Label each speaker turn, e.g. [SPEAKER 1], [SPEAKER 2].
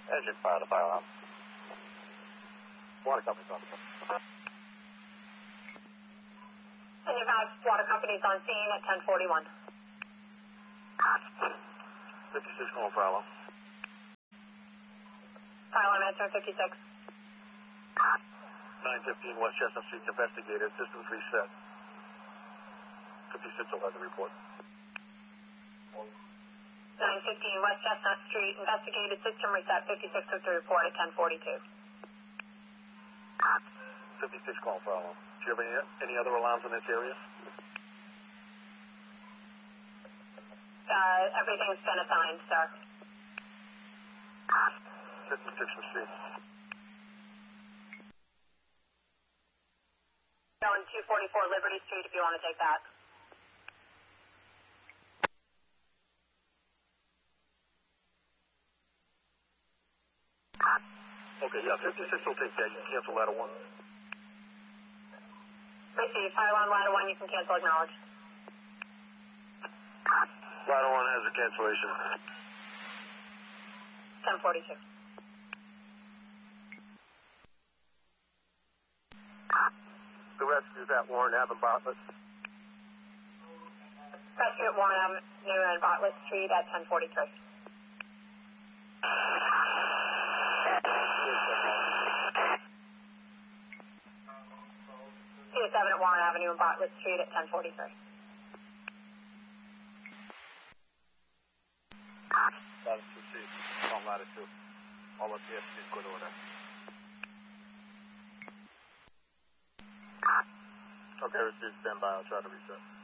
[SPEAKER 1] Engine fire, the fire alarm. Water company's on the phone.
[SPEAKER 2] Engine 5, water company's on scene at 1041.
[SPEAKER 1] 56 calling fire alarm.
[SPEAKER 2] Fire alarm answer 56.
[SPEAKER 1] 915 West Chestnut Street, investigated. Systems reset. 56 will have the report.
[SPEAKER 2] 915 West Chestnut Street, investigated, system reset, 56 with the report at 1042.
[SPEAKER 1] 56 calling fire alarm. Do you have any other alarms in this area?
[SPEAKER 2] Everything's been assigned, sir.
[SPEAKER 1] 56 received.
[SPEAKER 2] Going 244 Liberty Street if you want to take that.
[SPEAKER 1] Okay, yeah, 56 will take that. You can cancel ladder 1.
[SPEAKER 2] Receive. Fire alarm ladder 1, you can cancel, acknowledge.
[SPEAKER 1] Ladder 1 has a cancellation.
[SPEAKER 2] 1042.
[SPEAKER 1] The rescue's at Warren Ave and Bartlett.
[SPEAKER 2] Rescue at Warren Avenue and Bartlett Street at 1043. C7 at Warren Avenue and Bartlett Street at 1043.
[SPEAKER 1] Ladder 2C. On ladder 2. All of the FC's good order. Okay, received. Stand by. I'll try to reset.